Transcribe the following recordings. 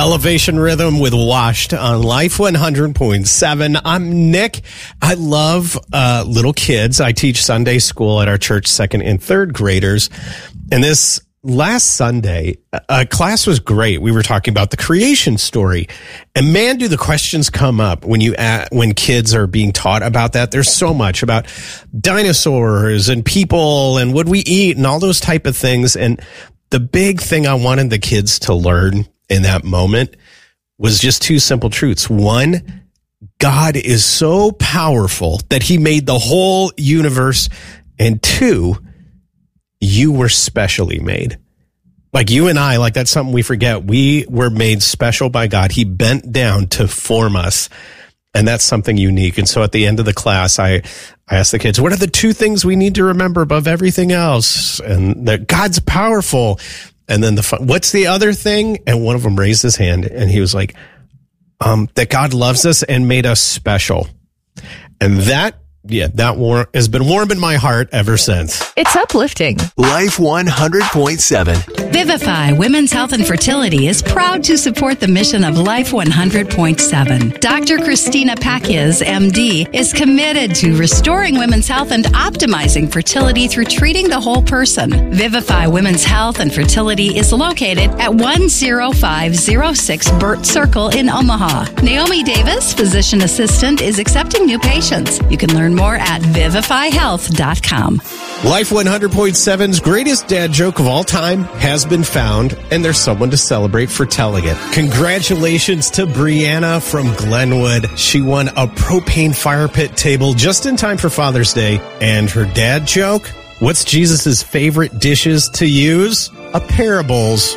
Elevation Rhythm with Washed on Life 100.7. I'm Nick. I love little kids. I teach Sunday school at our church, second and third graders. And this last Sunday, class was great. We were talking about the creation story. And man, do the questions come up when kids are being taught about that. There's so much about dinosaurs and people and what we eat and all those type of things. And the big thing I wanted the kids to learn in that moment was just two simple truths. One, God is so powerful that he made the whole universe. And two, you were specially made. Like you and I, like that's something we forget. We were made special by God. He bent down to form us. And that's something unique. And so at the end of the class, I asked the kids, what are the two things we need to remember above everything else? And that God's powerful. And then what's the other thing? And one of them raised his hand and he was like, that God loves us and made us special. And that has been warm in my heart ever since. It's uplifting. Life 100.7. Vivify Women's Health and Fertility is proud to support the mission of Life 100.7. Dr. Christina Pakias, MD, is committed to restoring women's health and optimizing fertility through treating the whole person. Vivify Women's Health and Fertility is located at 10506 Burt Circle in Omaha. Naomi Davis, physician assistant, is accepting new patients. You can learn more at vivifyhealth.com. Life 100.7's greatest dad joke of all time has been found, and there's someone to celebrate for telling it. Congratulations to Brianna from Glenwood. She won a propane fire pit table just in time for Father's Day. And her dad joke? What's Jesus' favorite dishes to use? A pair of bowls.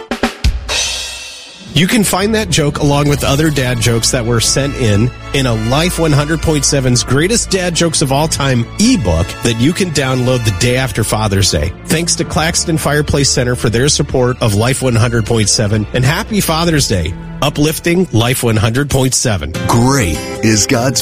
You can find that joke along with other dad jokes that were sent in a Life 100.7's Greatest Dad Jokes of All Time ebook that you can download the day after Father's Day. Thanks to Claxton Fireplace Center for their support of Life 100.7, and happy Father's Day. Uplifting Life 100.7. Great is God's